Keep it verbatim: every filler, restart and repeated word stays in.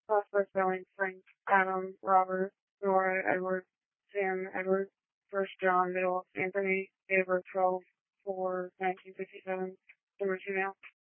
Prosper spelling Frank, Adam, Robert, Nora, Edward, Sam, Edward, First John, Middle, Anthony, date of birth twelve four nineteen fifty-seven, number two now.